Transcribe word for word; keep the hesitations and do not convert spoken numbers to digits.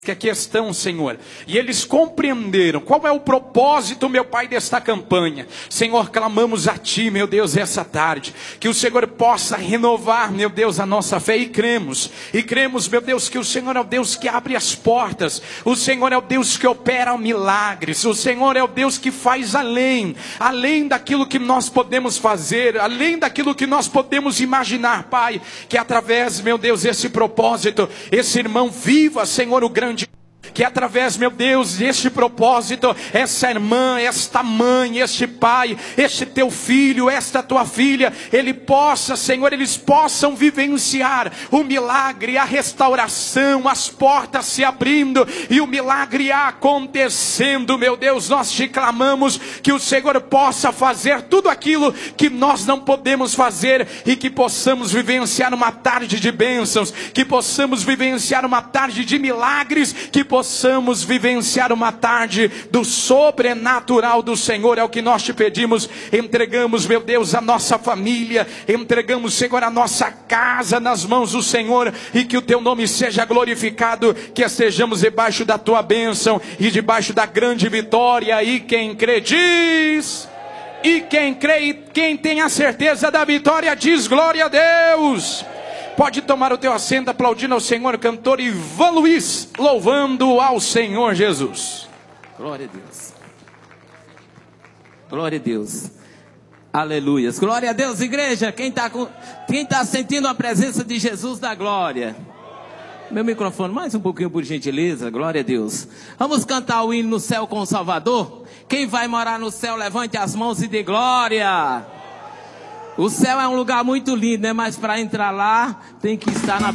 que a questão, Senhor, e eles compreenderam qual é o propósito, meu Pai, desta campanha. Senhor, clamamos a Ti, meu Deus, essa tarde, que o Senhor possa renovar, meu Deus, a nossa fé, e cremos, e cremos, meu Deus, que o Senhor é o Deus que abre as portas, o Senhor é o Deus que opera milagres, o Senhor é o Deus que faz além, além daquilo que nós podemos fazer, além daquilo que nós podemos imaginar, Pai, que através, meu Deus, esse propósito, esse irmão viva, Senhor, o grande que através, meu Deus, deste propósito, essa irmã, esta mãe, este pai, este teu filho, esta tua filha, ele possa, Senhor, eles possam vivenciar o milagre, a restauração, as portas se abrindo e o milagre acontecendo. Meu Deus, nós te clamamos que o Senhor possa fazer tudo aquilo que nós não podemos fazer e que possamos vivenciar uma tarde de bênçãos, que possamos vivenciar uma tarde de milagres, que possamos vivenciar uma tarde do sobrenatural do Senhor. É o que nós te pedimos. Entregamos, meu Deus, a nossa família, entregamos, Senhor, a nossa casa nas mãos do Senhor, e que o teu nome seja glorificado, que estejamos debaixo da tua bênção e debaixo da grande vitória. E quem crê diz, e quem crê e quem tem a certeza da vitória diz glória a Deus. Pode tomar o teu assento, aplaudindo ao Senhor, cantor Ivan Luiz, louvando ao Senhor Jesus. Glória a Deus. Glória a Deus. Aleluias. Glória a Deus, igreja. Quem está quem tá sentindo a presença de Jesus, dá glória. Meu microfone, mais um pouquinho, por gentileza. Glória a Deus. Vamos cantar o hino No Céu com o Salvador. Quem vai morar no céu, levante as mãos e dê glória. O céu é um lugar muito lindo, né? Mas para entrar lá, tem que estar na